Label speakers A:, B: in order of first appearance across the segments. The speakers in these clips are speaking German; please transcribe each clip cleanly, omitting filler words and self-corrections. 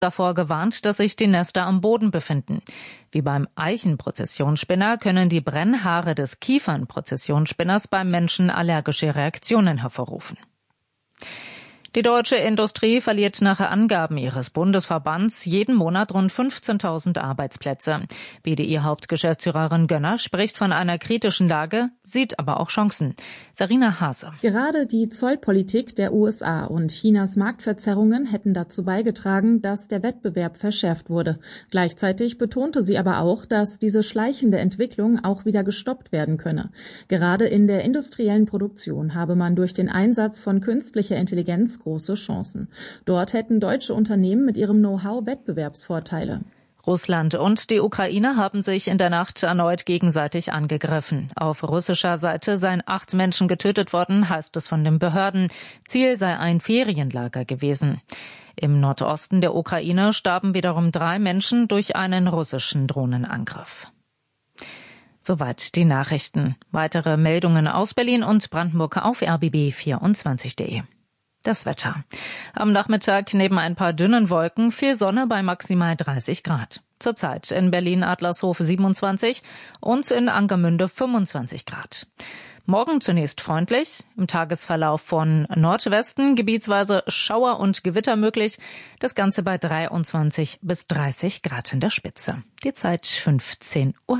A: davor gewarnt, dass sich die Nester am Boden befinden. Wie beim Eichenprozessionsspinner können die Brennhaare des Kiefernprozessionsspinners beim Menschen allergische Reaktionen hervorrufen. Die deutsche Industrie verliert nach Angaben ihres Bundesverbands jeden Monat rund 15.000 Arbeitsplätze. BDI-Hauptgeschäftsführerin Gönner spricht von einer kritischen Lage, sieht aber auch Chancen. Sarina Hase.
B: Gerade die Zollpolitik der USA und Chinas Marktverzerrungen hätten dazu beigetragen, dass der Wettbewerb verschärft wurde. Gleichzeitig betonte sie aber auch, dass diese schleichende Entwicklung auch wieder gestoppt werden könne. Gerade in der industriellen Produktion habe man durch den Einsatz von künstlicher Intelligenz große Chancen. Dort hätten deutsche Unternehmen mit ihrem Know-how Wettbewerbsvorteile.
A: Russland und die Ukraine haben sich in der Nacht erneut gegenseitig angegriffen. Auf russischer Seite seien 8 Menschen getötet worden, heißt es von den Behörden. Ziel sei ein Ferienlager gewesen. Im Nordosten der Ukraine starben wiederum 3 Menschen durch einen russischen Drohnenangriff. Soweit die Nachrichten. Weitere Meldungen aus Berlin und Brandenburg auf rbb24.de. Das Wetter. Am Nachmittag neben ein paar dünnen Wolken viel Sonne bei maximal 30 Grad. Zurzeit in Berlin-Adlershof 27 und in Angermünde 25 Grad. Morgen zunächst freundlich, im Tagesverlauf von Nordwesten gebietsweise Schauer und Gewitter möglich. Das Ganze bei 23 bis 30 Grad in der Spitze. Die Zeit 15:03 Uhr.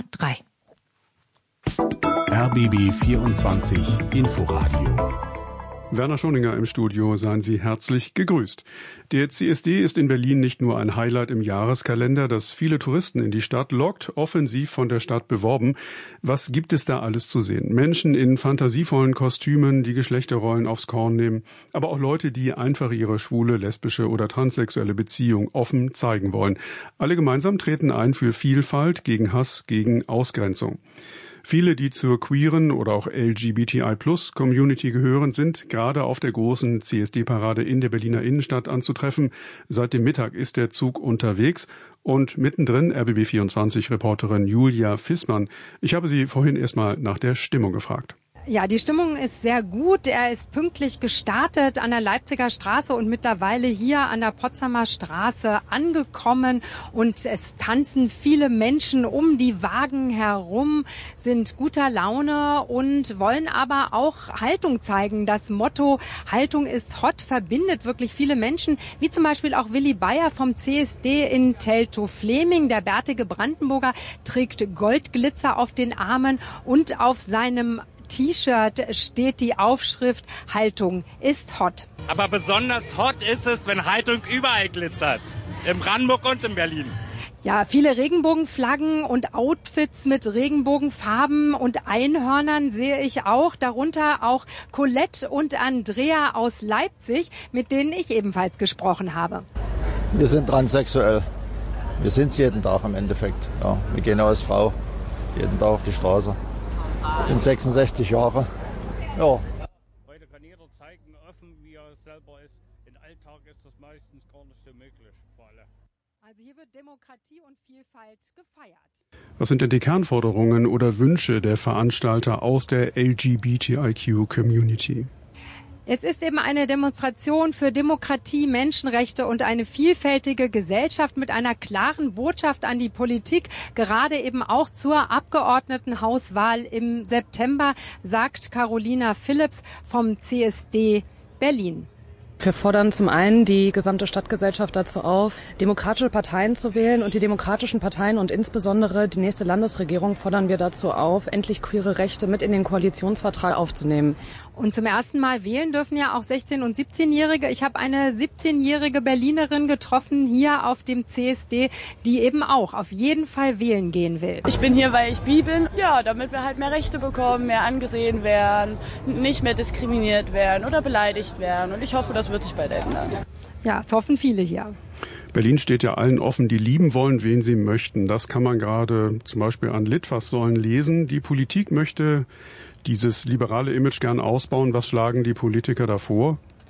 C: RBB 24 Inforadio.
D: Werner Schoninger im Studio, seien Sie herzlich gegrüßt. Der CSD ist in Berlin nicht nur ein Highlight im Jahreskalender, das viele Touristen in die Stadt lockt, offensiv von der Stadt beworben. Was gibt es da alles zu sehen? Menschen in fantasievollen Kostümen, die Geschlechterrollen aufs Korn nehmen, aber auch Leute, die einfach ihre schwule, lesbische oder transsexuelle Beziehung offen zeigen wollen. Alle gemeinsam treten ein für Vielfalt, gegen Hass, gegen Ausgrenzung. Viele, die zur queeren oder auch LGBTI+-Community gehören, sind gerade auf der großen CSD-Parade in der Berliner Innenstadt anzutreffen. Seit dem Mittag ist der Zug unterwegs und mittendrin RBB24-Reporterin Julia Fissmann. Ich habe sie vorhin erstmal nach der Stimmung gefragt.
E: Ja, die Stimmung ist sehr gut. Er ist pünktlich gestartet an der Leipziger Straße und mittlerweile hier an der Potsdamer Straße angekommen. Und es tanzen viele Menschen um die Wagen herum, sind guter Laune und wollen aber auch Haltung zeigen. Das Motto Haltung ist hot verbindet wirklich viele Menschen, wie zum Beispiel auch Willi Bayer vom CSD in Teltow-Fleming. Der bärtige Brandenburger trägt Goldglitzer auf den Armen und auf seinem T-Shirt steht die Aufschrift Haltung ist hot.
F: Aber besonders hot ist es, wenn Haltung überall glitzert. In Brandenburg und in Berlin.
E: Ja, viele Regenbogenflaggen und Outfits mit Regenbogenfarben und Einhörnern sehe ich auch. Darunter auch Colette und Andrea aus Leipzig, mit denen ich ebenfalls gesprochen habe.
G: Wir sind transsexuell. Wir sind es jeden Tag im Endeffekt. Ja, wir gehen als Frau jeden Tag auf die Straße. Ich bin 66 Jahre. Ja.
H: Heute kann jeder zeigen, offen wie er selber ist. Im Alltag ist das meistens gar nicht so möglich für alle.
E: Also hier wird Demokratie und Vielfalt gefeiert.
D: Was sind denn die Kernforderungen oder Wünsche der Veranstalter aus der LGBTIQ-Community?
E: Es ist eben eine Demonstration für Demokratie, Menschenrechte und eine vielfältige Gesellschaft mit einer klaren Botschaft an die Politik, gerade eben auch zur Abgeordnetenhauswahl im September, sagt Carolina Phillips vom CSD Berlin.
I: Wir fordern zum einen die gesamte Stadtgesellschaft dazu auf, demokratische Parteien zu wählen, und die demokratischen Parteien und insbesondere die nächste Landesregierung fordern wir dazu auf, endlich queere Rechte mit in den Koalitionsvertrag aufzunehmen.
E: Und zum ersten Mal wählen dürfen ja auch 16- und 17-Jährige. Ich habe eine 17-jährige Berlinerin getroffen hier auf dem CSD, die eben auch auf jeden Fall wählen gehen will.
J: Ich bin hier, weil ich bi bin. Ja, damit wir halt mehr Rechte bekommen, mehr angesehen werden, nicht mehr diskriminiert werden oder beleidigt werden. Und ich hoffe, das wird sich bald ändern.
E: Ja, es hoffen viele hier.
D: Berlin steht ja allen offen, die lieben wollen, wen sie möchten. Das kann man gerade zum Beispiel an Litfaßsäulen lesen. Die Politik möchte dieses liberale Image gern ausbauen. Was schlagen die Politiker davor?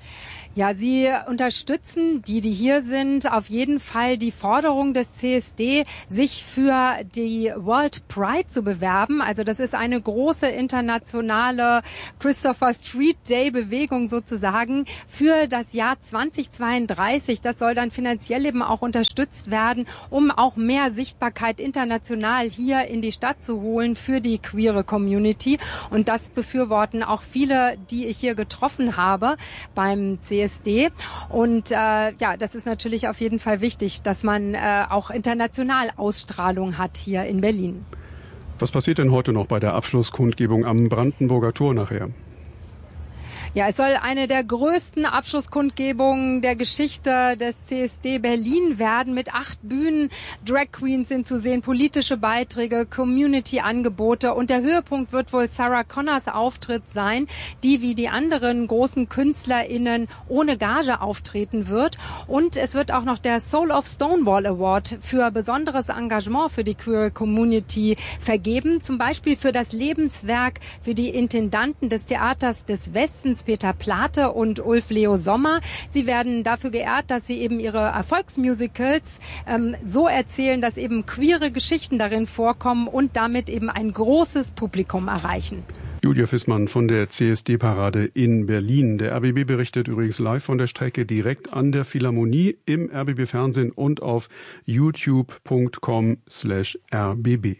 E: Ja, sie unterstützen, die hier sind, auf jeden Fall die Forderung des CSD, sich für die World Pride zu bewerben. Also das ist eine große internationale Christopher Street Day Bewegung sozusagen für das Jahr 2032. Das soll dann finanziell eben auch unterstützt werden, um auch mehr Sichtbarkeit international hier in die Stadt zu holen für die queere Community. Und das befürworten auch viele, die ich hier getroffen habe beim CSD. Und das ist natürlich auf jeden Fall wichtig, dass man auch international Ausstrahlung hat hier in Berlin.
D: Was passiert denn heute noch bei der Abschlusskundgebung am Brandenburger Tor nachher?
E: Ja, es soll eine der größten Abschlusskundgebungen der Geschichte des CSD Berlin werden mit 8 Bühnen. Drag Queens sind zu sehen, politische Beiträge, Community-Angebote und der Höhepunkt wird wohl Sarah Connors Auftritt sein, die wie die anderen großen KünstlerInnen ohne Gage auftreten wird. Und es wird auch noch der Soul of Stonewall Award für besonderes Engagement für die queer Community vergeben. Zum Beispiel für das Lebenswerk für die Intendanten des Theaters des Westens Peter Plate und Ulf Leo Sommer. Sie werden dafür geehrt, dass sie eben ihre Erfolgsmusicals so erzählen, dass eben queere Geschichten darin vorkommen und damit eben ein großes Publikum erreichen.
D: Julia Fissmann von der CSD-Parade in Berlin. Der RBB berichtet übrigens live von der Strecke direkt an der Philharmonie im RBB-Fernsehen und auf youtube.com/rbb.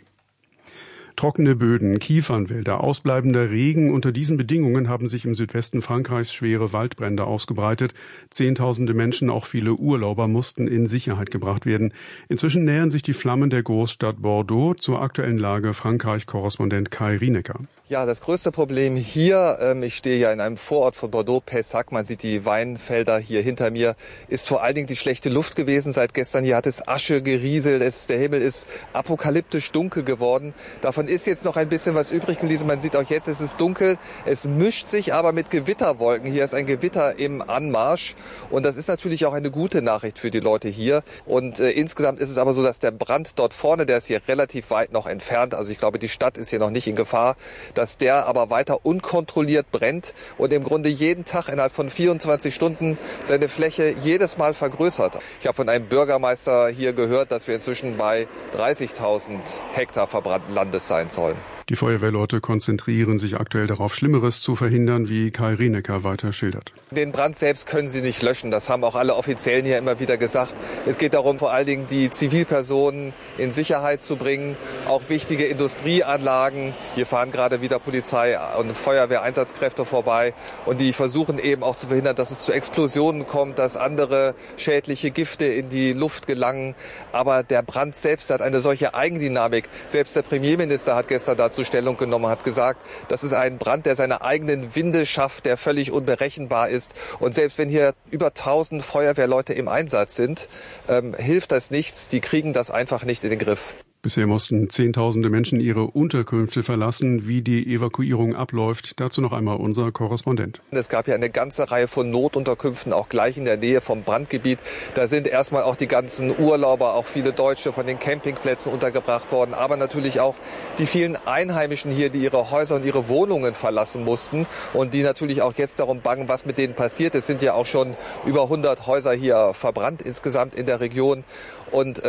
D: Trockene Böden, Kiefernwälder, ausbleibender Regen. Unter diesen Bedingungen haben sich im Südwesten Frankreichs schwere Waldbrände ausgebreitet. Zehntausende Menschen, auch viele Urlauber, mussten in Sicherheit gebracht werden. Inzwischen nähern sich die Flammen der Großstadt Bordeaux. Zur aktuellen Lage Frankreich-Korrespondent Kai Rienecker.
K: Ja, das größte Problem hier, ich stehe ja in einem Vorort von Bordeaux, Pessac, man sieht die Weinfelder hier hinter mir, ist vor allen Dingen die schlechte Luft gewesen. Seit gestern hier hat es Asche gerieselt, der Himmel ist apokalyptisch dunkel geworden. Davon ist jetzt noch ein bisschen was übrig geblieben. Man sieht auch jetzt, es ist dunkel. Es mischt sich aber mit Gewitterwolken. Hier ist ein Gewitter im Anmarsch. Und das ist natürlich auch eine gute Nachricht für die Leute hier. Und insgesamt ist es aber so, dass der Brand dort vorne, der ist hier relativ weit noch entfernt. Also ich glaube, die Stadt ist hier noch nicht in Gefahr, dass der aber weiter unkontrolliert brennt und im Grunde jeden Tag innerhalb von 24 Stunden seine Fläche jedes Mal vergrößert. Ich habe von einem Bürgermeister hier gehört, dass wir inzwischen bei 30.000 Hektar verbrannten Landes sein sollen.
D: Die Feuerwehrleute konzentrieren sich aktuell darauf, Schlimmeres zu verhindern, wie Kai Rienecker weiter schildert.
K: Den Brand selbst können sie nicht löschen. Das haben auch alle Offiziellen hier immer wieder gesagt. Es geht darum, vor allen Dingen die Zivilpersonen in Sicherheit zu bringen. Auch wichtige Industrieanlagen. Hier fahren gerade wieder Polizei und Feuerwehreinsatzkräfte vorbei. Und die versuchen eben auch zu verhindern, dass es zu Explosionen kommt, dass andere schädliche Gifte in die Luft gelangen. Aber der Brand selbst hat eine solche Eigendynamik. Selbst der Premierminister hat gestern dazu Stellung genommen, hat gesagt, das ist ein Brand, der seine eigenen Winde schafft, der völlig unberechenbar ist. Und selbst wenn hier über 1000 Feuerwehrleute im Einsatz sind, hilft das nichts. Die kriegen das einfach nicht in den Griff.
D: Bisher mussten Zehntausende Menschen ihre Unterkünfte verlassen. Wie die Evakuierung abläuft, dazu noch einmal unser Korrespondent.
K: Es gab ja eine ganze Reihe von Notunterkünften, auch gleich in der Nähe vom Brandgebiet. Da sind erstmal auch die ganzen Urlauber, auch viele Deutsche von den Campingplätzen untergebracht worden. Aber natürlich auch die vielen Einheimischen hier, die ihre Häuser und ihre Wohnungen verlassen mussten. Und die natürlich auch jetzt darum bangen, was mit denen passiert. Es sind ja auch schon über 100 Häuser hier verbrannt insgesamt in der Region. Und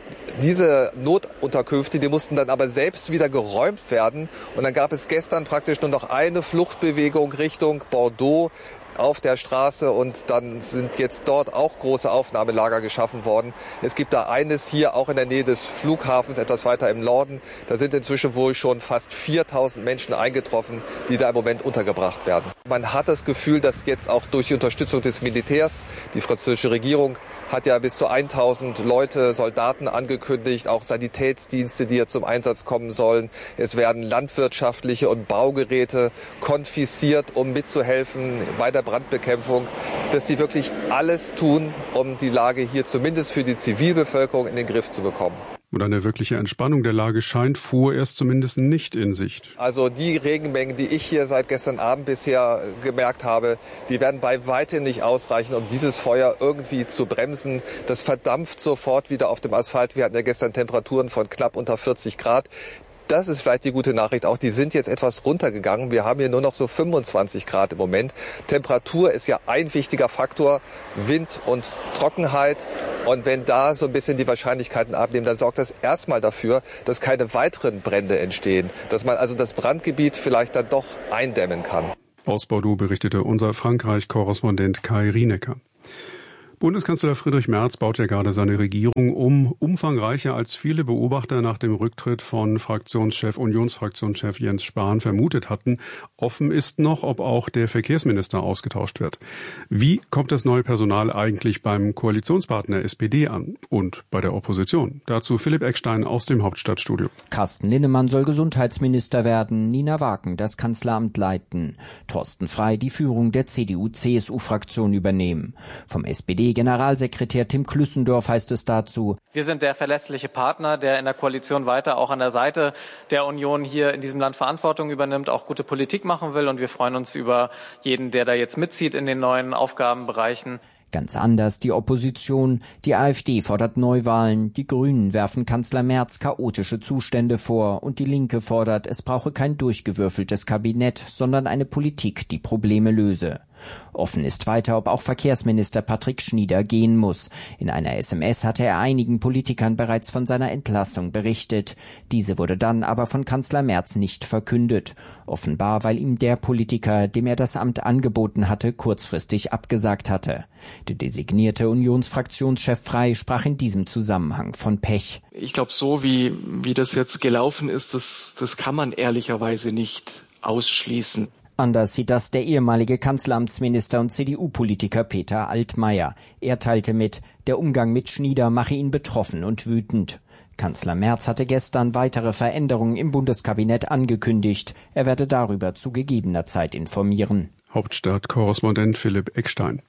K: diese Notunterkünfte, die mussten dann aber selbst wieder geräumt werden. Und dann gab es gestern praktisch nur noch eine Fluchtbewegung Richtung Bordeaux auf der Straße und dann sind jetzt dort auch große Aufnahmelager geschaffen worden. Es gibt da eines hier auch in der Nähe des Flughafens, etwas weiter im Norden. Da sind inzwischen wohl schon fast 4000 Menschen eingetroffen, die da im Moment untergebracht werden. Man hat das Gefühl, dass jetzt auch durch die Unterstützung des Militärs, die französische Regierung hat ja bis zu 1000 Leute, Soldaten angekündigt, auch Sanitätsdienste, die hier zum Einsatz kommen sollen. Es werden landwirtschaftliche und Baugeräte konfisziert, um mitzuhelfen bei der Brandbekämpfung, dass die wirklich alles tun, um die Lage hier zumindest für die Zivilbevölkerung in den Griff zu bekommen.
D: Und eine wirkliche Entspannung der Lage scheint vorerst zumindest nicht in Sicht.
K: Also die Regenmengen, die ich hier seit gestern Abend bisher gemerkt habe, die werden bei weitem nicht ausreichen, um dieses Feuer irgendwie zu bremsen. Das verdampft sofort wieder auf dem Asphalt. Wir hatten ja gestern Temperaturen von knapp unter 40 Grad. Das ist vielleicht die gute Nachricht auch. Die sind jetzt etwas runtergegangen. Wir haben hier nur noch so 25 Grad im Moment. Temperatur ist ja ein wichtiger Faktor. Wind und Trockenheit. Und wenn da so ein bisschen die Wahrscheinlichkeiten abnehmen, dann sorgt das erstmal dafür, dass keine weiteren Brände entstehen. Dass man also das Brandgebiet vielleicht dann doch eindämmen kann.
D: Aus Bordeaux berichtete unser Frankreich-Korrespondent Kai Rienecker. Bundeskanzler Friedrich Merz baut ja gerade seine Regierung um, umfangreicher als viele Beobachter nach dem Rücktritt von Unionsfraktionschef Jens Spahn vermutet hatten. Offen ist noch, ob auch der Verkehrsminister ausgetauscht wird. Wie kommt das neue Personal eigentlich beim Koalitionspartner SPD an und bei der Opposition? Dazu Philipp Eckstein aus dem Hauptstadtstudio.
L: Carsten Linnemann soll Gesundheitsminister werden, Nina Wagen das Kanzleramt leiten, Thorsten Frey die Führung der CDU-CSU-Fraktion übernehmen. Vom SPD-Generalsekretär Tim Klüssendorf heißt es dazu:
M: Wir sind der verlässliche Partner, der in der Koalition weiter auch an der Seite der Union hier in diesem Land Verantwortung übernimmt, auch gute Politik machen will. Und wir freuen uns über jeden, der da jetzt mitzieht in den neuen Aufgabenbereichen.
L: Ganz anders die Opposition. Die AfD fordert Neuwahlen, die Grünen werfen Kanzler Merz chaotische Zustände vor und die Linke fordert, es brauche kein durchgewürfeltes Kabinett, sondern eine Politik, die Probleme löse. Offen ist weiter, ob auch Verkehrsminister Patrick Schnieder gehen muss. In einer SMS hatte er einigen Politikern bereits von seiner Entlassung berichtet. Diese wurde dann aber von Kanzler Merz nicht verkündet. Offenbar, weil ihm der Politiker, dem er das Amt angeboten hatte, kurzfristig abgesagt hatte. Der designierte Unionsfraktionschef Frey sprach in diesem Zusammenhang von Pech.
N: Ich glaube, so wie das jetzt gelaufen ist, das kann man ehrlicherweise nicht ausschließen.
L: Anders sieht das der ehemalige Kanzleramtsminister und CDU-Politiker Peter Altmaier. Er teilte mit, der Umgang mit Schnieder mache ihn betroffen und wütend. Kanzler Merz hatte gestern weitere Veränderungen im Bundeskabinett angekündigt. Er werde darüber zu gegebener Zeit informieren.
D: Hauptstadtkorrespondent Philipp Eckstein.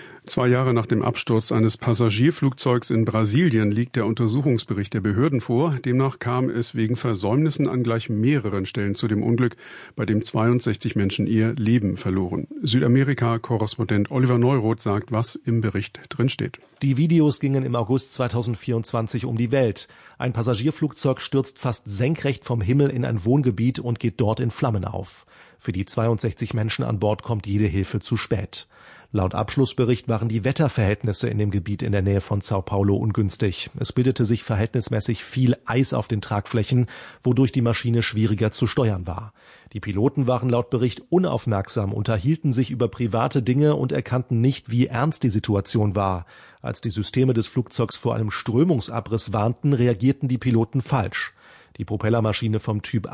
D: 2 Jahre nach dem Absturz eines Passagierflugzeugs in Brasilien liegt der Untersuchungsbericht der Behörden vor. Demnach kam es wegen Versäumnissen an gleich mehreren Stellen zu dem Unglück, bei dem 62 Menschen ihr Leben verloren. Südamerika-Korrespondent Oliver Neuroth sagt, was im Bericht drin steht.
O: Die Videos gingen im August 2024 um die Welt. Ein Passagierflugzeug stürzt fast senkrecht vom Himmel in ein Wohngebiet und geht dort in Flammen auf. Für die 62 Menschen an Bord kommt jede Hilfe zu spät. Laut Abschlussbericht waren die Wetterverhältnisse in dem Gebiet in der Nähe von Sao Paulo ungünstig. Es bildete sich verhältnismäßig viel Eis auf den Tragflächen, wodurch die Maschine schwieriger zu steuern war. Die Piloten waren laut Bericht unaufmerksam, unterhielten sich über private Dinge und erkannten nicht, wie ernst die Situation war. Als die Systeme des Flugzeugs vor einem Strömungsabriss warnten, reagierten die Piloten falsch. Die Propellermaschine vom Typ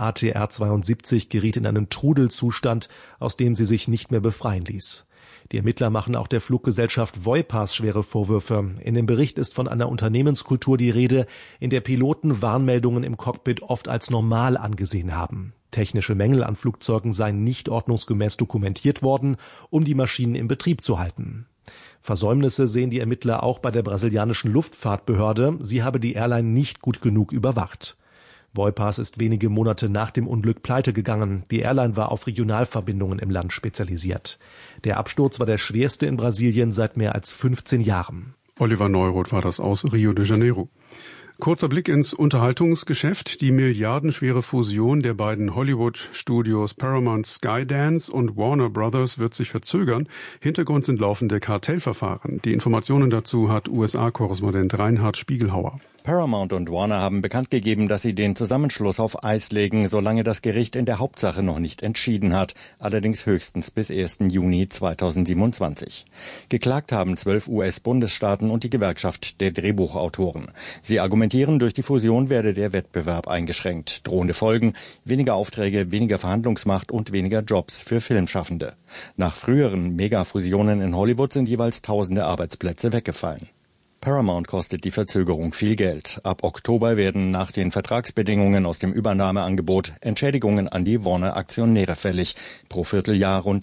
O: ATR-72 geriet in einen Trudelzustand, aus dem sie sich nicht mehr befreien ließ. Die Ermittler machen auch der Fluggesellschaft Voipas schwere Vorwürfe. In dem Bericht ist von einer Unternehmenskultur die Rede, in der Piloten Warnmeldungen im Cockpit oft als normal angesehen haben. Technische Mängel an Flugzeugen seien nicht ordnungsgemäß dokumentiert worden, um die Maschinen im Betrieb zu halten. Versäumnisse sehen die Ermittler auch bei der brasilianischen Luftfahrtbehörde. Sie habe die Airline nicht gut genug überwacht. Voipas ist wenige Monate nach dem Unglück pleite gegangen. Die Airline war auf Regionalverbindungen im Land spezialisiert. Der Absturz war der schwerste in Brasilien seit mehr als 15 Jahren.
D: Oliver Neuroth war das aus Rio de Janeiro. Kurzer Blick ins Unterhaltungsgeschäft. Die milliardenschwere Fusion der beiden Hollywood-Studios Paramount Skydance und Warner Brothers wird sich verzögern. Hintergrund sind laufende Kartellverfahren. Die Informationen dazu hat USA-Korrespondent Reinhard Spiegelhauer.
P: Paramount und Warner haben bekannt gegeben, dass sie den Zusammenschluss auf Eis legen, solange das Gericht in der Hauptsache noch nicht entschieden hat, allerdings höchstens bis 1. Juni 2027. Geklagt haben 12 US-Bundesstaaten und die Gewerkschaft der Drehbuchautoren. Sie argumentieren, durch die Fusion werde der Wettbewerb eingeschränkt. Drohende Folgen: weniger Aufträge, weniger Verhandlungsmacht und weniger Jobs für Filmschaffende. Nach früheren Megafusionen in Hollywood sind jeweils tausende Arbeitsplätze weggefallen. Paramount kostet die Verzögerung viel Geld. Ab Oktober werden nach den Vertragsbedingungen aus dem Übernahmeangebot Entschädigungen an die Warner-Aktionäre fällig. Pro Vierteljahr rund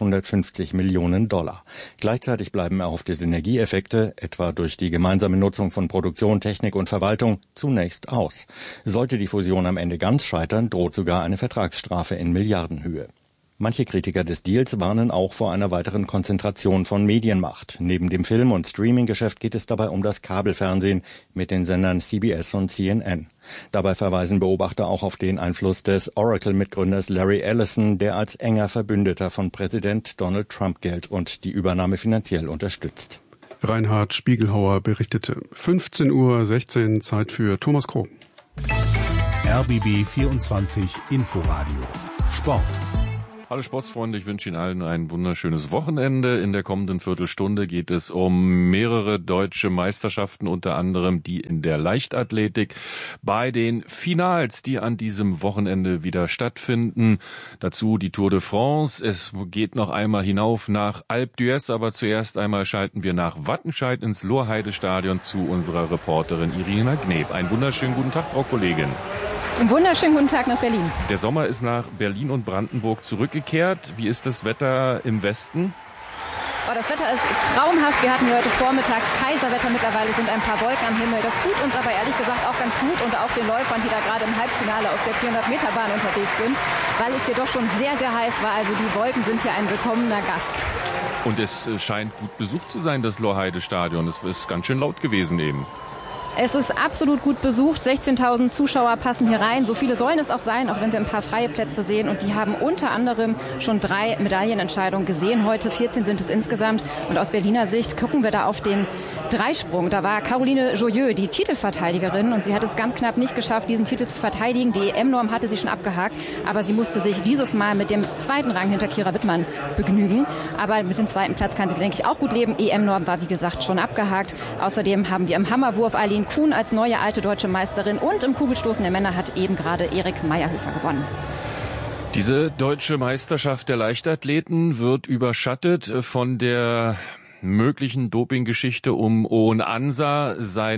P: $650 Millionen. Gleichzeitig bleiben erhoffte Synergieeffekte, etwa durch die gemeinsame Nutzung von Produktion, Technik und Verwaltung, zunächst aus. Sollte die Fusion am Ende ganz scheitern, droht sogar eine Vertragsstrafe in Milliardenhöhe. Manche Kritiker des Deals warnen auch vor einer weiteren Konzentration von Medienmacht. Neben dem Film- und Streaminggeschäft geht es dabei um das Kabelfernsehen mit den Sendern CBS und CNN. Dabei verweisen Beobachter auch auf den Einfluss des Oracle-Mitgründers Larry Ellison, der als enger Verbündeter von Präsident Donald Trump gilt und die Übernahme finanziell unterstützt.
D: Reinhard Spiegelhauer berichtete. 15:16 Uhr, Zeit für Thomas Kroh.
C: RBB 24 Inforadio Sport.
Q: Hallo Sportsfreunde, ich wünsche Ihnen allen ein wunderschönes Wochenende. In der kommenden Viertelstunde geht es um mehrere deutsche Meisterschaften, unter anderem die in der Leichtathletik. Bei den Finals, die an diesem Wochenende wieder stattfinden. Dazu die Tour de France. Es geht noch einmal hinauf nach Alpe d'Huez, aber zuerst einmal schalten wir nach Wattenscheid ins Lorheide-Stadion zu unserer Reporterin Irina Gneb. Einen wunderschönen guten Tag, Frau Kollegin.
R: Einen wunderschönen guten Tag nach Berlin.
Q: Der Sommer ist nach Berlin und Brandenburg zurückgekehrt. Wie ist das Wetter im Westen?
R: Oh, das Wetter ist traumhaft. Wir hatten hier heute Vormittag Kaiserwetter. Mittlerweile sind ein paar Wolken am Himmel. Das tut uns aber ehrlich gesagt auch ganz gut und auch den Läufern, die da gerade im Halbfinale auf der 400-Meter-Bahn unterwegs sind, weil es hier doch schon sehr, sehr heiß war. Also die Wolken sind hier ein willkommener Gast.
Q: Und es scheint gut besucht zu sein, das Lorheide-Stadion. Es ist ganz schön laut gewesen eben.
R: Es ist absolut gut besucht. 16.000 Zuschauer passen hier rein. So viele sollen es auch sein, auch wenn wir ein paar freie Plätze sehen. Und die haben unter anderem schon 3 Medaillenentscheidungen gesehen. Heute 14 sind es insgesamt. Und aus Berliner Sicht gucken wir da auf den Dreisprung. Da war Caroline Joyeux, die Titelverteidigerin. Und sie hat es ganz knapp nicht geschafft, diesen Titel zu verteidigen. Die EM-Norm hatte sie schon abgehakt. Aber sie musste sich dieses Mal mit dem zweiten Rang hinter Kira Wittmann begnügen. Aber mit dem zweiten Platz kann sie, denke ich, auch gut leben. EM-Norm war, wie gesagt, schon abgehakt. Außerdem haben wir im Hammerwurf Eileen Kuhn als neue alte deutsche Meisterin und im Kugelstoßen der Männer hat eben gerade Erik Meyerhöfer gewonnen.
Q: Diese deutsche Meisterschaft der Leichtathleten wird überschattet von der möglichen Dopinggeschichte um Owen Ansa,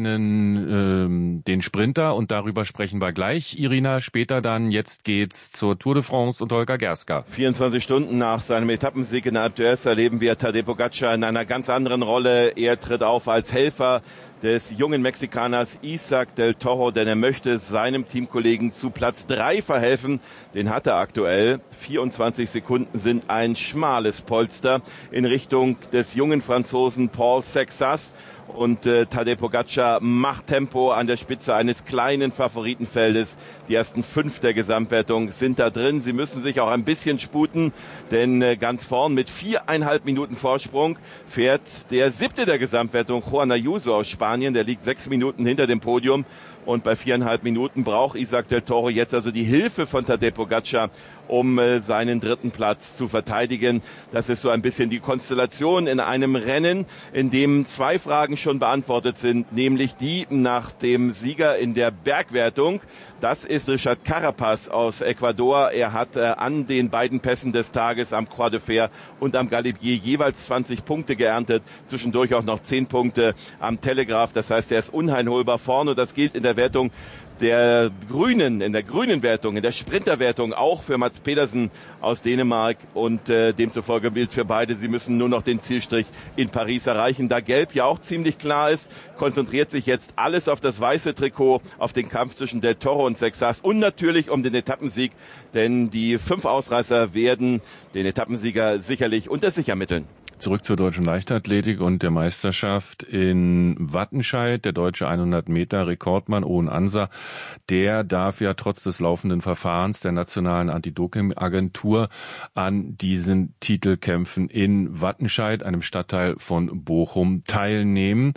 Q: den Sprinter, und darüber sprechen wir gleich. Irina, später dann. Jetzt geht's zur Tour de France und Holger Gerska.
S: 24 Stunden nach seinem Etappensieg in Alpe d'Huez erleben wir Tadej Pogačar in einer ganz anderen Rolle. Er tritt auf als Helfer des jungen Mexikaners Isaac del Toro, denn er möchte seinem Teamkollegen zu Platz 3 verhelfen. Den hat er aktuell. 24 Sekunden sind ein schmales Polster in Richtung des jungen Franzosen Paul Sexas. Und Tadej Pogačar macht Tempo an der Spitze eines kleinen Favoritenfeldes. Die ersten 5 der Gesamtwertung sind da drin. Sie müssen sich auch ein bisschen sputen, denn ganz vorn mit 4,5 Minuten Vorsprung fährt der 7. der Gesamtwertung, Juan Ayuso aus Spanien. Der liegt 6 Minuten hinter dem Podium. Und bei 4,5 Minuten braucht Isaac del Toro jetzt also die Hilfe von Tadej Pogačar, um seinen 3. Platz zu verteidigen. Das ist so ein bisschen die Konstellation in einem Rennen, in dem 2 Fragen schon beantwortet sind, nämlich die nach dem Sieger in der Bergwertung. Das ist Richard Carapaz aus Ecuador. Er hat an den beiden Pässen des Tages am Croix de Fer und am Galibier jeweils 20 Punkte geerntet. Zwischendurch auch noch 10 Punkte am Telegraph. Das heißt, er ist uneinholbar vorne. Und das gilt in der Wertung der Grünen, in der grünen Wertung, in der Sprinterwertung auch für Mads Pedersen aus Dänemark. Und demzufolge gilt für beide, sie müssen nur noch den Zielstrich in Paris erreichen. Da Gelb ja auch ziemlich klar ist, konzentriert sich jetzt alles auf das weiße Trikot, auf den Kampf zwischen Del Toro und Sexas und natürlich um den Etappensieg, denn die 5 Ausreißer werden den Etappensieger sicherlich unter sich ermitteln.
Q: Zurück zur deutschen Leichtathletik und der Meisterschaft in Wattenscheid. Der deutsche 100-Meter-Rekordmann Owen Ansa, der darf ja trotz des laufenden Verfahrens der nationalen Anti-Doping-Agentur an diesen Titelkämpfen in Wattenscheid, einem Stadtteil von Bochum, teilnehmen.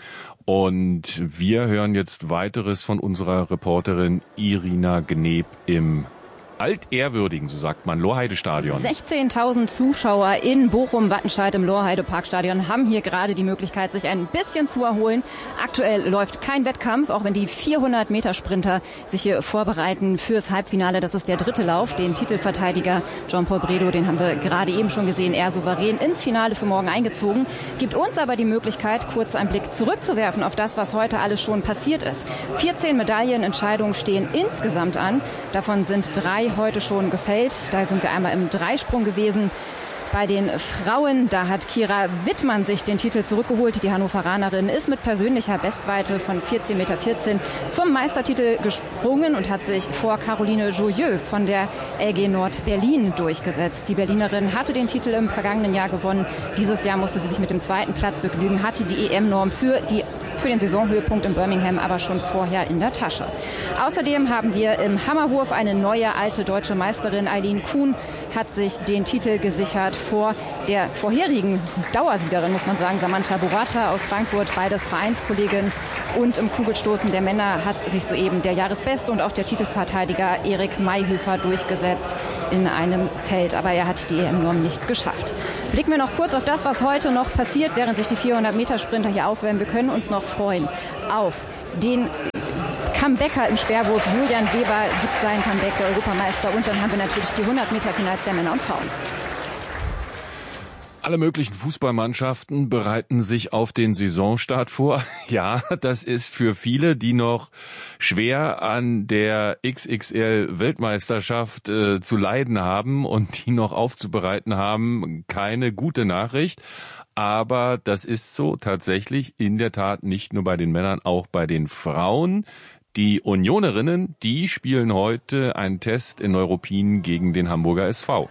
Q: Und wir hören jetzt weiteres von unserer Reporterin Irina Gneb im altehrwürdigen, so sagt man, Lorheide-Stadion.
R: 16.000 Zuschauer in Bochum-Wattenscheid im Lorheide-Parkstadion haben hier gerade die Möglichkeit, sich ein bisschen zu erholen. Aktuell läuft kein Wettkampf, auch wenn die 400-Meter-Sprinter sich hier vorbereiten fürs Halbfinale. Das ist der 3. Lauf. Den Titelverteidiger Jean-Paul Bredow, den haben wir gerade eben schon gesehen, eher souverän ins Finale für morgen eingezogen. Gibt uns aber die Möglichkeit, kurz einen Blick zurückzuwerfen auf das, was heute alles schon passiert ist. 14 Medaillenentscheidungen stehen insgesamt an. Davon sind 3 heute schon gefällt. Da sind wir einmal im Dreisprung gewesen. Bei den Frauen, da hat Kira Wittmann sich den Titel zurückgeholt. Die Hannoveranerin ist mit persönlicher Bestweite von 14,14 Meter zum Meistertitel gesprungen und hat sich vor Caroline Jouyeux von der LG Nord Berlin durchgesetzt. Die Berlinerin hatte den Titel im vergangenen Jahr gewonnen. Dieses Jahr musste sie sich mit dem 2. Platz begnügen, hatte die EM-Norm für den Saisonhöhepunkt in Birmingham aber schon vorher in der Tasche. Außerdem haben wir im Hammerwurf eine neue alte deutsche Meisterin. Eileen Kuhn hat sich den Titel gesichert vor der vorherigen Dauersiegerin, muss man sagen, Samantha Burata aus Frankfurt, beides Vereinskollegin. Und im Kugelstoßen der Männer hat sich soeben der Jahresbeste und auch der Titelverteidiger Erik Mayhöfer durchgesetzt in einem Feld. Aber er hat die EM-Norm nicht geschafft. Blicken wir noch kurz auf das, was heute noch passiert, während sich die 400-Meter-Sprinter hier aufwärmen. Wir können uns noch freuen auf den Comebacker im Speerwurf. Julian Weber gibt seinen Comeback, der Europameister. Und dann haben wir natürlich die 100-Meter-Finals der Männer und Frauen.
Q: Alle möglichen Fußballmannschaften bereiten sich auf den Saisonstart vor. Ja, das ist für viele, die noch schwer an der XXL-Weltmeisterschaft zu leiden haben und die noch aufzubereiten haben, keine gute Nachricht. Aber das ist so tatsächlich in der Tat nicht nur bei den Männern, auch bei den Frauen. Die Unionerinnen, die spielen heute einen Test in Neuruppin gegen den Hamburger SV.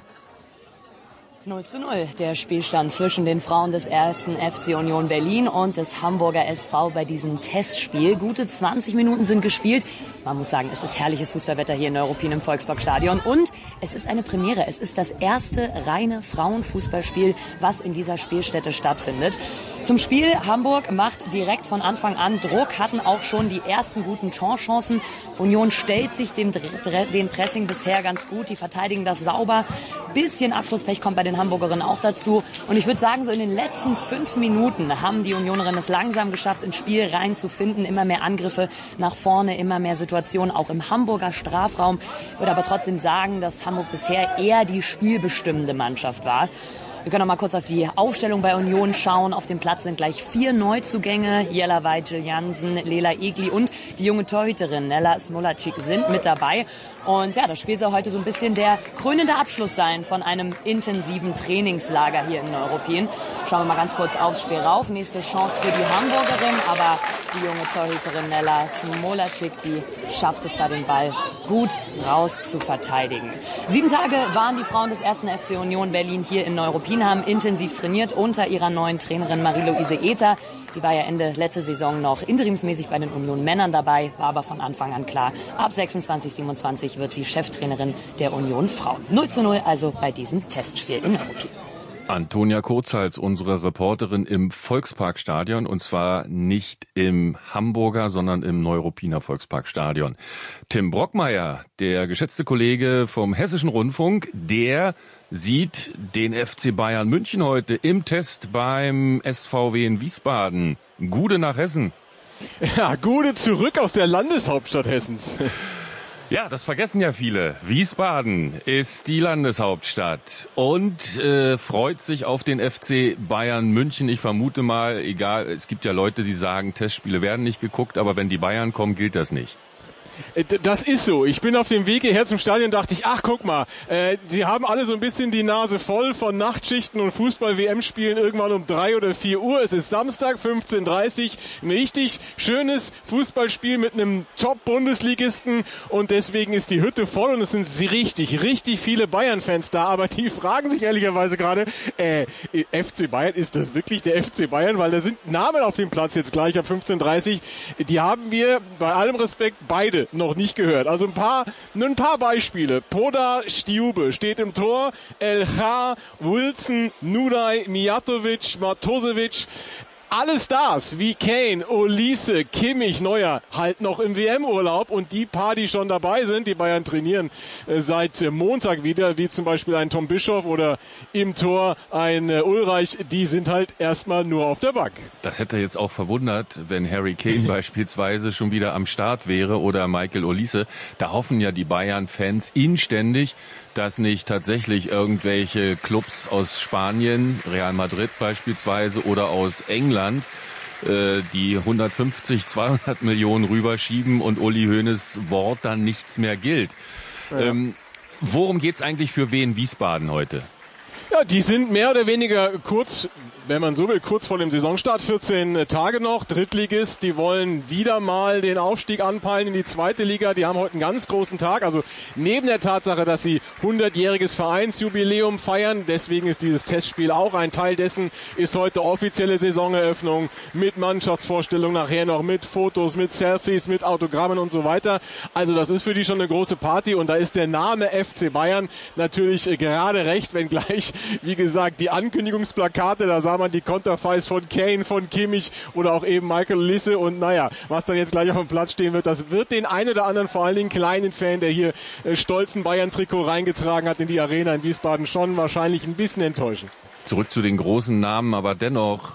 T: 0:0, der Spielstand zwischen den Frauen des 1. FC Union Berlin und des Hamburger SV bei diesem Testspiel. Gute 20 Minuten sind gespielt. Man muss sagen, es ist herrliches Fußballwetter hier in Neuruppin im Volksparkstadion. Und es ist eine Premiere. Es ist das erste reine Frauenfußballspiel, was in dieser Spielstätte stattfindet. Zum Spiel: Hamburg macht direkt von Anfang an Druck, hatten auch schon die ersten guten Torchancen. Union stellt sich dem Pressing bisher ganz gut. Die verteidigen das sauber. Bisschen Abschlusspech kommt bei den Hamburgerinnen auch dazu. Und ich würde sagen, so in den letzten 5 Minuten haben die Unionerinnen es langsam geschafft, ins Spiel reinzufinden. Immer mehr Angriffe nach vorne, immer mehr Situationen, auch im Hamburger Strafraum. Ich würde aber trotzdem sagen, dass Hamburg bisher eher die spielbestimmende Mannschaft war. Wir können noch mal kurz auf die Aufstellung bei Union schauen. Auf dem Platz sind gleich 4 Neuzugänge. Jella Weitschel Jansen, Lela Egli und die junge Torhüterin Nella Smolacik sind mit dabei. Und ja, das Spiel soll heute so ein bisschen der krönende Abschluss sein von einem intensiven Trainingslager hier in Neuruppin. Schauen wir mal ganz kurz aufs Spiel rauf. Nächste Chance für die Hamburgerin, aber die junge Torhüterin Nella Smolacik, die schafft es da, den Ball gut raus zu verteidigen. 7 Tage waren die Frauen des 1. FC Union Berlin hier in Neuruppin, haben intensiv trainiert unter ihrer neuen Trainerin Marie-Louise Ether. Die war ja Ende letzte Saison noch interimsmäßig bei den Union Männern dabei, war aber von Anfang an klar, ab 26, 27 wird sie Cheftrainerin der Union Frauen. 0:0 also bei diesem Testspiel in Neuruppin.
Q: Antonia Kurzhals, unsere Reporterin im Volksparkstadion, und zwar nicht im Hamburger, sondern im Neuruppiner Volksparkstadion. Tim Brockmeier, der geschätzte Kollege vom Hessischen Rundfunk, der sieht den FC Bayern München heute im Test beim SVW in Wiesbaden. Gude nach Hessen.
U: Ja, Gude zurück aus der Landeshauptstadt Hessens.
Q: Ja, das vergessen ja viele. Wiesbaden ist die Landeshauptstadt und freut sich auf den FC Bayern München. Ich vermute mal, egal, es gibt ja Leute, die sagen, Testspiele werden nicht geguckt, aber wenn die Bayern kommen, gilt das nicht.
U: Das ist so. Ich bin auf dem Weg hierher zum Stadion, dachte ich, ach guck mal, sie haben alle so ein bisschen die Nase voll von Nachtschichten und Fußball-WM-Spielen irgendwann um 3 oder 4 Uhr. Es ist Samstag, 15:30 Uhr, ein richtig schönes Fußballspiel mit einem Top-Bundesligisten und deswegen ist die Hütte voll und es sind richtig viele Bayern-Fans da, aber die fragen sich ehrlicherweise gerade, FC Bayern, ist das wirklich der FC Bayern? Weil da sind Namen auf dem Platz jetzt gleich ab 15:30 Uhr, die haben wir bei allem Respekt beide noch nicht gehört. Also ein paar Beispiele. Poda Stjube steht im Tor. Elcha, Wilson, Nuraj, Mijatovic, Matosevic. Alle Stars wie Kane, Olise, Kimmich, Neuer halt noch im WM-Urlaub und die paar, die schon dabei sind, die Bayern trainieren seit Montag wieder, wie zum Beispiel ein Tom Bischoff oder im Tor ein Ulreich, die sind halt erstmal nur auf der Bank.
Q: Das hätte jetzt auch verwundert, wenn Harry Kane beispielsweise schon wieder am Start wäre oder Michael Olise. Da hoffen ja die Bayern-Fans inständig, dass nicht tatsächlich irgendwelche Clubs aus Spanien, Real Madrid beispielsweise, oder aus England, die 150, 200 Millionen rüberschieben und Uli Hoeneß Wort dann nichts mehr gilt. Ja. Worum geht's eigentlich für Wien Wiesbaden heute?
U: Ja, die sind mehr oder weniger kurz, wenn man so will, kurz vor dem Saisonstart, 14 Tage noch. Drittligist, die wollen wieder mal den Aufstieg anpeilen in die zweite Liga. Die haben heute einen ganz großen Tag. Also neben der Tatsache, dass sie 100-jähriges Vereinsjubiläum feiern, deswegen ist dieses Testspiel auch ein Teil dessen, ist heute offizielle Saisoneröffnung mit Mannschaftsvorstellung, nachher noch mit Fotos, mit Selfies, mit Autogrammen und so weiter. Also das ist für die schon eine große Party und da ist der Name FC Bayern natürlich gerade recht, wenngleich, wie gesagt, die Ankündigungsplakate, da sah man die Konterfeis von Kane, von Kimmich oder auch eben Michael Olise und naja, was dann jetzt gleich auf dem Platz stehen wird, das wird den einen oder anderen, vor allen Dingen kleinen Fan, der hier stolzen Bayern-Trikot reingetragen hat in die Arena in Wiesbaden, schon wahrscheinlich ein bisschen enttäuschen.
Q: Zurück zu den großen Namen, aber dennoch,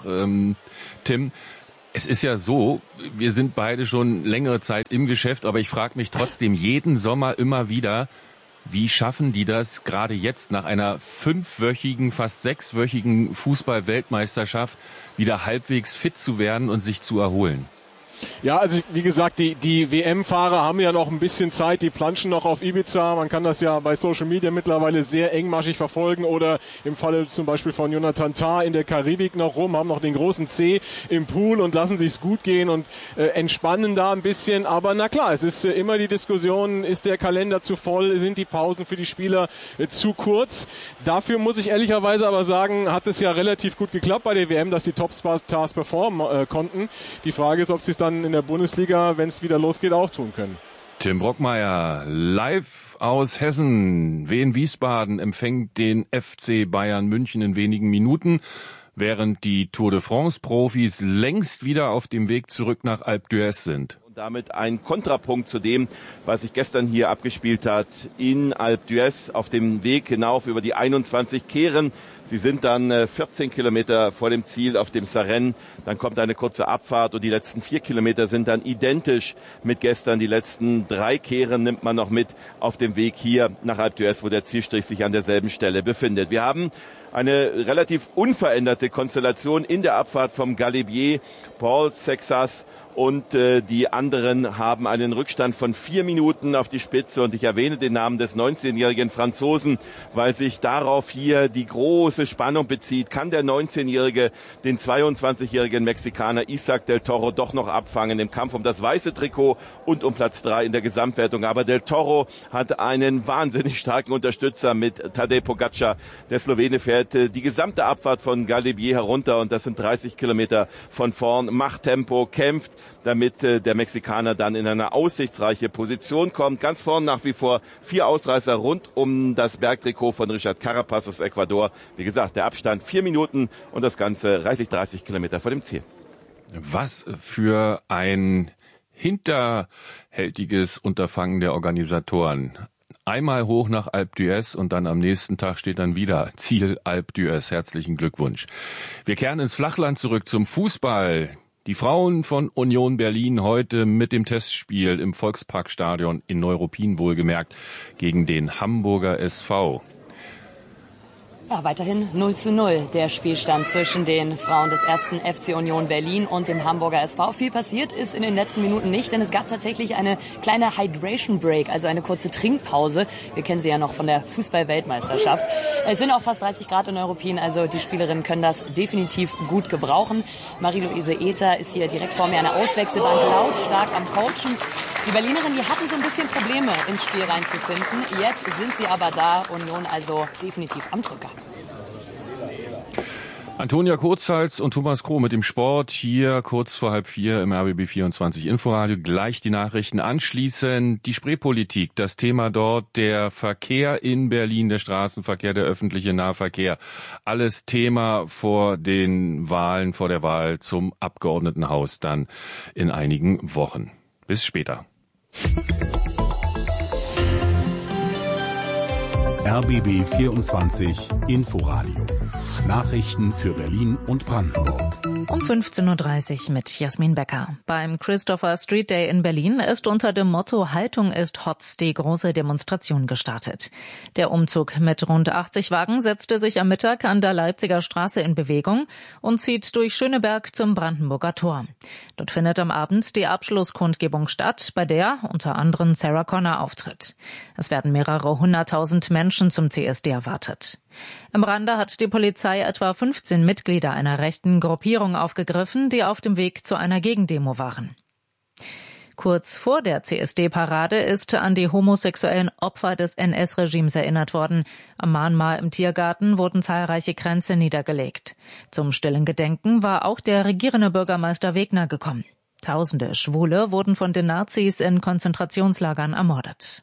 Q: Tim, es ist ja so, wir sind beide schon längere Zeit im Geschäft, aber ich frage mich trotzdem jeden Sommer immer wieder, wie schaffen die das gerade jetzt nach einer 5-wöchigen, fast 6-wöchigen Fußball-Weltmeisterschaft wieder halbwegs fit zu werden und sich zu erholen?
U: Ja, also wie gesagt, die WM-Fahrer haben ja noch ein bisschen Zeit, die planschen noch auf Ibiza. Man kann das ja bei Social Media mittlerweile sehr engmaschig verfolgen oder im Falle zum Beispiel von Jonathan Tah in der Karibik noch rum, haben noch den großen C im Pool und lassen sich's gut gehen und entspannen da ein bisschen. Aber na klar, es ist immer die Diskussion, ist der Kalender zu voll, sind die Pausen für die Spieler zu kurz? Dafür muss ich ehrlicherweise aber sagen, hat es ja relativ gut geklappt bei der WM, dass die Topstars performen konnten. Die Frage ist, ob sie es dann in der Bundesliga, wenn es wieder losgeht, auch tun können.
Q: Tim Brockmeier, live aus Hessen. Wien Wiesbaden empfängt den FC Bayern München in wenigen Minuten, während die Tour de France-Profis längst wieder auf dem Weg zurück nach Alpe d'Huez sind.
S: Damit ein Kontrapunkt zu dem, was sich gestern hier abgespielt hat in Alpe d'Huez auf dem Weg hinauf über die 21 Kehren. Sie sind dann 14 Kilometer vor dem Ziel auf dem Sarenne. Dann kommt eine kurze Abfahrt und die letzten 4 Kilometer sind dann identisch mit gestern. Die letzten 3 Kehren nimmt man noch mit auf dem Weg hier nach Alpe d'Huez, wo der Zielstrich sich an derselben Stelle befindet. Wir haben eine relativ unveränderte Konstellation in der Abfahrt vom Galibier. Paul Sexas und die anderen haben einen Rückstand von 4 Minuten auf die Spitze. Und ich erwähne den Namen des 19-jährigen Franzosen, weil sich darauf hier die große Spannung bezieht. Kann der 19-jährige den 22-jährigen Mexikaner Isaac del Toro doch noch abfangen im Kampf um das weiße Trikot und um Platz 3 in der Gesamtwertung? Aber del Toro hat einen wahnsinnig starken Unterstützer mit Tadej Pogačar. Der Slowene fährt die gesamte Abfahrt von Galibier herunter und das sind 30 Kilometer von vorn, macht Tempo, kämpft, damit der Mexikaner dann in eine aussichtsreiche Position kommt. Ganz vorn nach wie vor 4 Ausreißer rund um das Bergtrikot von Richard Carapaz aus Ecuador. Wie gesagt, der Abstand 4 Minuten und das Ganze reichlich 30 Kilometer vor dem Ziel.
Q: Was für ein hinterhältiges Unterfangen der Organisatoren. Einmal hoch nach Alpe d'Huez und dann am nächsten Tag steht dann wieder Ziel Alpe d'Huez. Herzlichen Glückwunsch. Wir kehren ins Flachland zurück zum Fußball. Die Frauen von Union Berlin heute mit dem Testspiel im Volksparkstadion in Neuruppin wohlgemerkt gegen den Hamburger SV.
T: Ja, weiterhin 0:0 der Spielstand zwischen den Frauen des 1. FC Union Berlin und dem Hamburger SV. Viel passiert ist in den letzten Minuten nicht, denn es gab tatsächlich eine kleine Hydration Break, also eine kurze Trinkpause. Wir kennen sie ja noch von der Fußball-Weltmeisterschaft. Es sind auch fast 30 Grad in Neuruppin, also die Spielerinnen können das definitiv gut gebrauchen. Marie-Louise Ether ist hier direkt vor mir an der Auswechselbank lautstark am Coachen. Die Berlinerinnen, die hatten so ein bisschen Probleme ins Spiel reinzufinden. Jetzt sind sie aber da, Union also definitiv am Drücker.
Q: Antonia Kurzhals und Thomas Kroh mit dem Sport hier kurz vor 3:30 im RBB 24 Inforadio. Gleich die Nachrichten anschließend. Die Spreepolitik, das Thema dort, der Verkehr in Berlin, der Straßenverkehr, der öffentliche Nahverkehr. Alles Thema vor den Wahlen, vor der Wahl zum Abgeordnetenhaus dann in einigen Wochen. Bis später.
C: RBB 24 Inforadio. Nachrichten für Berlin und Brandenburg.
A: Um 15.30 Uhr mit Jasmin Becker. Beim Christopher Street Day in Berlin ist unter dem Motto Haltung ist Hot die große Demonstration gestartet. Der Umzug mit rund 80 Wagen setzte sich am Mittag an der Leipziger Straße in Bewegung und zieht durch Schöneberg zum Brandenburger Tor. Dort findet am Abend die Abschlusskundgebung statt, bei der unter anderem Sarah Connor auftritt. Es werden mehrere 100.000 Menschen zum CSD erwartet. Im Rande hat die Polizei etwa 15 Mitglieder einer rechten Gruppierung aufgegriffen, die auf dem Weg zu einer Gegendemo waren. Kurz vor der CSD-Parade ist an die homosexuellen Opfer des NS-Regimes erinnert worden. Am Mahnmal im Tiergarten wurden zahlreiche Kränze niedergelegt. Zum stillen Gedenken war auch der regierende Bürgermeister Wegner gekommen. Tausende Schwule wurden von den Nazis in Konzentrationslagern ermordet.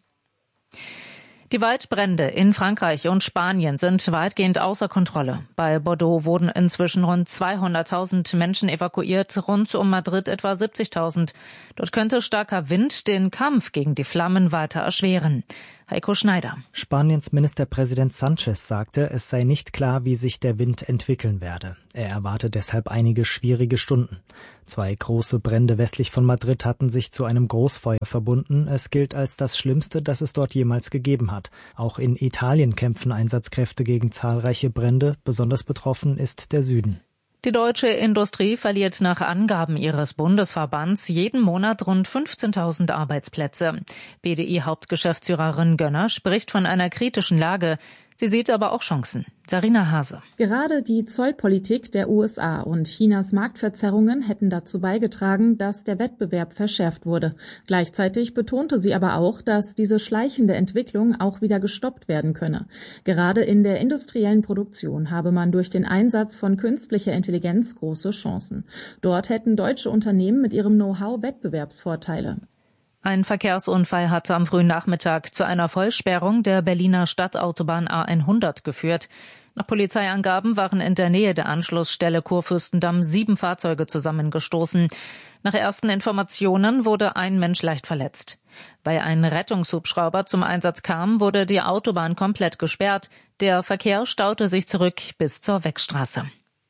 A: Die Waldbrände in Frankreich und Spanien sind weitgehend außer Kontrolle. Bei Bordeaux wurden inzwischen rund 200.000 Menschen evakuiert, rund um Madrid etwa 70.000. Dort könnte starker Wind den Kampf gegen die Flammen weiter erschweren. Heiko Schneider.
B: Spaniens Ministerpräsident Sánchez sagte, es sei nicht klar, wie sich der Wind entwickeln werde. Er erwarte deshalb einige schwierige Stunden. 2 große Brände westlich von Madrid hatten sich zu einem Großfeuer verbunden. Es gilt als das Schlimmste, das es dort jemals gegeben hat. Auch in Italien kämpfen Einsatzkräfte gegen zahlreiche Brände. Besonders betroffen ist der Süden.
A: Die deutsche Industrie verliert nach Angaben ihres Bundesverbands jeden Monat rund 15.000 Arbeitsplätze. BDI-Hauptgeschäftsführerin Gönner spricht von einer kritischen Lage. Sie sieht aber auch Chancen. Darina Hase.
V: Gerade die Zollpolitik der USA und Chinas Marktverzerrungen hätten dazu beigetragen, dass der Wettbewerb verschärft wurde. Gleichzeitig betonte sie aber auch, dass diese schleichende Entwicklung auch wieder gestoppt werden könne. Gerade in der industriellen Produktion habe man durch den Einsatz von künstlicher Intelligenz große Chancen. Dort hätten deutsche Unternehmen mit ihrem Know-how Wettbewerbsvorteile.
A: Ein Verkehrsunfall hat am frühen Nachmittag zu einer Vollsperrung der Berliner Stadtautobahn A100 geführt. Nach Polizeiangaben waren in der Nähe der Anschlussstelle Kurfürstendamm 7 Fahrzeuge zusammengestoßen. Nach ersten Informationen wurde ein Mensch leicht verletzt. Weil ein Rettungshubschrauber zum Einsatz kam, wurde die Autobahn komplett gesperrt. Der Verkehr staute sich zurück bis zur Weckstraße.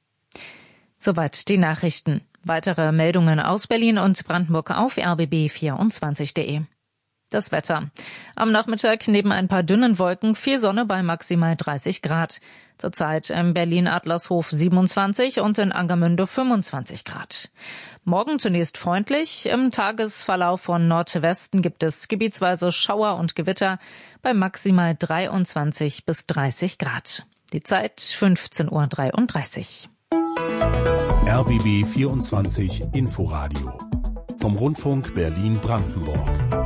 A: Soweit die Nachrichten. Weitere Meldungen aus Berlin und Brandenburg auf rbb24.de. Das Wetter. Am Nachmittag neben ein paar dünnen Wolken viel Sonne bei maximal 30 Grad. Zurzeit im Berlin-Adlershof 27 und in Angermünde 25 Grad. Morgen zunächst freundlich. Im Tagesverlauf von Nordwesten gibt es gebietsweise Schauer und Gewitter bei maximal 23 bis 30 Grad. Die Zeit 15.33 Uhr.
C: RBB 24 Inforadio vom Rundfunk Berlin-Brandenburg.